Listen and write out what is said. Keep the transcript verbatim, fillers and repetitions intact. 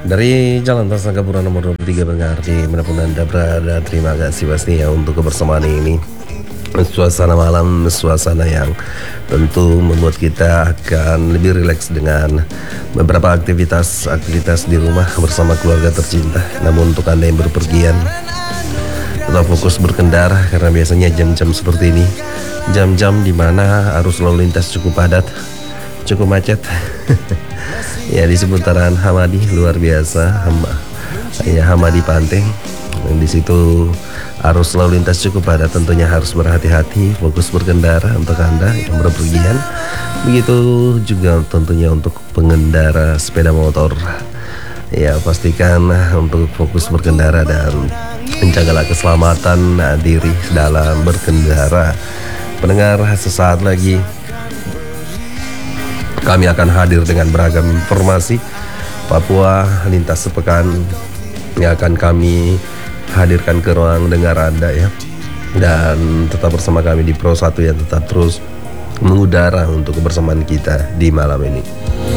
Dari Jalan Tasangkapura nomor dua puluh tiga Pengarji, manapun Anda berada, terima kasih pasti ya untuk kebersamaan ini. Suasana malam, suasana yang tentu membuat kita akan lebih rileks dengan beberapa aktivitas-aktivitas di rumah bersama keluarga tercinta. Namun untuk Anda yang berpergian, tetap fokus berkendara karena biasanya jam-jam seperti ini, jam-jam di mana arus lalu lintas cukup padat, cukup macet. Ya, di seputaran Hamadi luar biasa, Ham ya Hamadi Panteng. Di situ arus lalu lintas cukup padat, tentunya harus berhati-hati, fokus berkendara untuk Anda yang berpergian. Begitu juga tentunya untuk pengendara sepeda motor. Ya, pastikan untuk fokus berkendara dan menjagalah keselamatan diri dalam berkendara. Pendengar, sesaat lagi kami akan hadir dengan beragam informasi Papua lintas sepekan yang akan kami hadirkan ke ruang dengar Anda ya. Dan tetap bersama kami di Pro satu yang tetap terus mengudara untuk kebersamaan kita di malam ini.